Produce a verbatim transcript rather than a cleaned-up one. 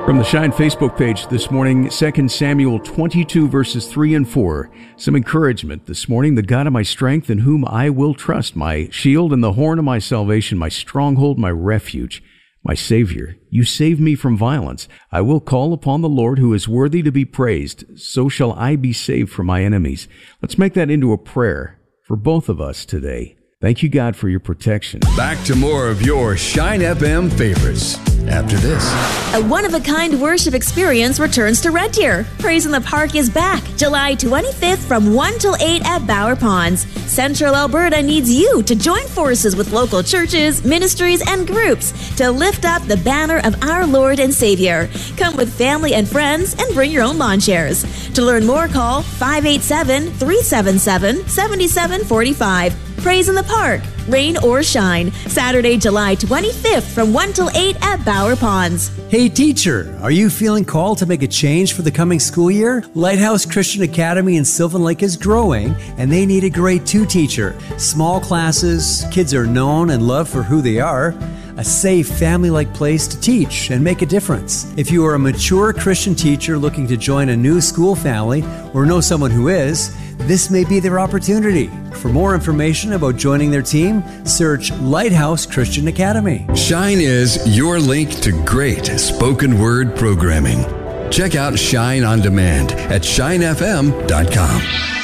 From the Shine Facebook page this morning, Second Samuel twenty-two, verses three and four. Some encouragement this morning. The God of my strength, in whom I will trust, my shield and the horn of my salvation, my stronghold, my refuge, my Savior. You save me from violence. I will call upon the Lord, who is worthy to be praised. So shall I be saved from my enemies. Let's make that into a prayer for both of us today. Thank you, God, for your protection. Back to more of your Shine F M favorites after this. A one-of-a-kind worship experience returns to Red Deer. Praise in the Park is back July twenty-fifth from one till eight at Bower Ponds. Central Alberta needs you to join forces with local churches, ministries, and groups to lift up the banner of our Lord and Savior. Come with family and friends and bring your own lawn chairs. To learn more, call five eight seven, three seven seven, seven seven four five. Praise in the Park, rain or shine. Saturday, July twenty-fifth from one till eight at Bower Ponds. Hey teacher, are you feeling called to make a change for the coming school year? Lighthouse Christian Academy in Sylvan Lake is growing, and they need a grade two teacher. Small classes, kids are known and loved for who they are. A safe, family-like place to teach and make a difference. If you are a mature Christian teacher looking to join a new school family or know someone who is, this may be their opportunity. For more information about joining their team, search Lighthouse Christian Academy. Shine is your link to great spoken word programming. Check out Shine on Demand at shine f m dot com.